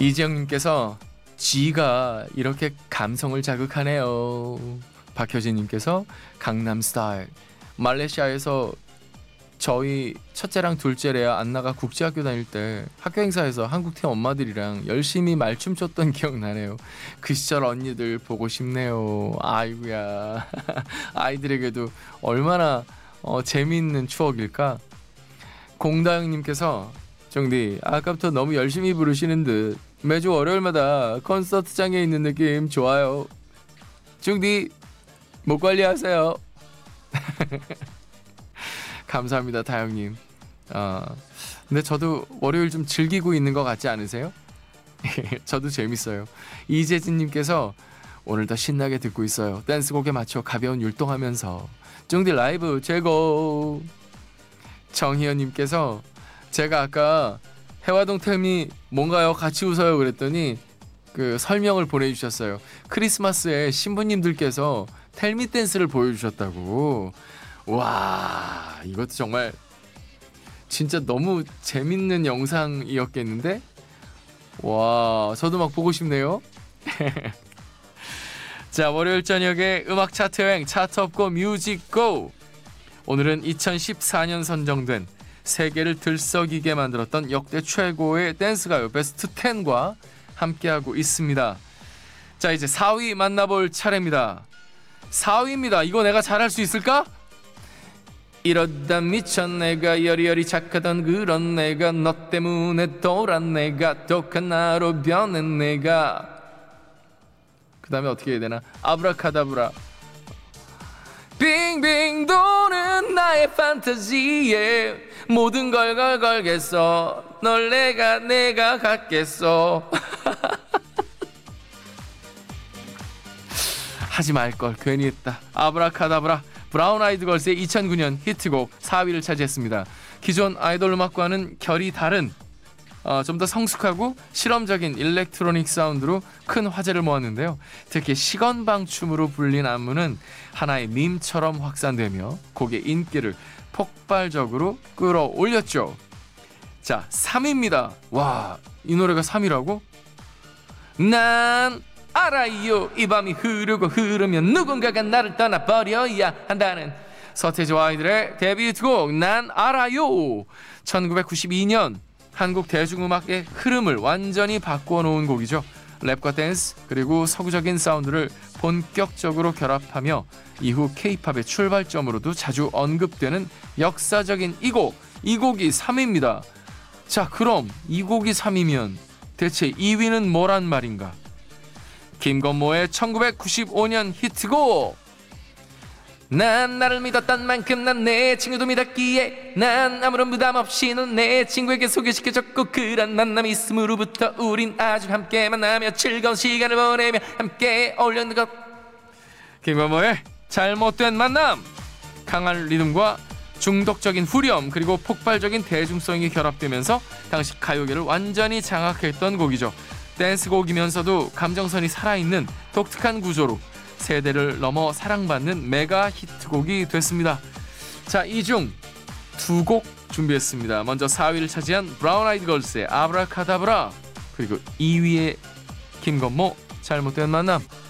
이지영님께서 G가 이렇게 감성을 자극하네요. 박효진님께서 강남스타일. 말레이시아에서 저희 첫째랑 둘째래야 안나가 국제학교 다닐 때 학교 행사에서 한국팀 엄마들이랑 열심히 말춤 췄던 기억 나네요. 그 시절 언니들 보고 싶네요. 아이고야. 아이들에게도 얼마나 재미있는 추억일까. 공다영님께서 정디 아까부터 너무 열심히 부르시는 듯 매주 월요일마다 콘서트장에 있는 느낌 좋아요. 정디 목 관리하세요. 감사합니다 다영님. 근데 저도 월요일 좀 즐기고 있는 것 같지 않으세요? 저도 재밌어요. 이재진님께서 오늘 더 신나게 듣고 있어요. 댄스곡에 맞춰 가벼운 율동하면서 정디 라이브 최고. 정희연님께서 제가 아까 해화동 텔미 뭔가요? 같이 웃어요 그랬더니 그 설명을 보내주셨어요. 크리스마스에 신부님들께서 텔미 댄스를 보여주셨다고. 와 이것도 정말 진짜 너무 재밌는 영상이었겠는데? 와 저도 막 보고 싶네요. 자 월요일 저녁에 음악 차트 여행 차트 업고 뮤직 고. 오늘은 2014년 선정된 세계를 들썩이게 만들었던 역대 최고의 댄스가요 베스트 10과 함께하고 있습니다. 자 이제 4위 만나볼 차례입니다. 4위입니다. 이거 내가 잘할 수 있을까? 이러다 미쳐 내가 여리여리 착하던 그런 내가 너 때문에 돌아 내가 독한 나로 변한 내가. 그 다음에 어떻게 해야 되나? 아브라카다브라. 빙빙 도는 나의 판타지에 모든 걸 걸겠어. 널 내가 갖겠어. 하지 말걸 괜히 했다. 아브라카다브라. 브라운 아이드 걸스의 2009년 히트곡 4위를 차지했습니다. 기존 아이돌 음악과는 결이 다른 좀 더 성숙하고 실험적인 일렉트로닉 사운드로 큰 화제를 모았는데요. 특히 시건방춤으로 불린 안무는 하나의 밈처럼 확산되며 곡의 인기를 폭발적으로 끌어올렸죠. 자 3위입니다. 와, 이 노래가 3위라고? 난 알아요 이 밤이 흐르고 흐르면 누군가가 나를 떠나버려야 한다는 서태지와 아이들의 데뷔 히트곡 난 알아요. 1992년 한국 대중음악의 흐름을 완전히 바꿔놓은 곡이죠. 랩과 댄스 그리고 서구적인 사운드를 본격적으로 결합하며 이후 K-팝의 출발점으로도 자주 언급되는 역사적인 이 곡이 3위입니다. 자 그럼 이 곡이 3위면 대체 2위는 뭐란 말인가? 김건모의 1995년 히트곡. 난 나를 믿었던 만큼 난 내 친구도 믿었기에 난 아무런 부담 없이 넌 내 친구에게 소개시켜줬고 그런 만남이 있음으로부터 우린 아주 함께 만나며 즐거운 시간을 보내며 함께 어울렸는 것. 김건모의 잘못된 만남. 강한 리듬과 중독적인 후렴 그리고 폭발적인 대중성이 결합되면서 당시 가요계를 완전히 장악했던 곡이죠. 댄스곡이면서도 감정선이 살아있는 독특한 구조로 세대를 넘어 사랑받는 메가 히트곡이 됐습니다. 자, 이 중 두 곡 준비했습니다. 먼저 4위를 차지한 브라운 아이드 걸스의 아브라카다브라 그리고 2위의 김건모 잘못된 만남.